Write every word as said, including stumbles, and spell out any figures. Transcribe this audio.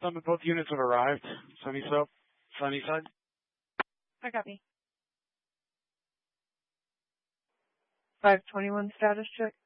Summit, both units have arrived. Sunny South, Sunny Side. I copy. five twenty-one status check.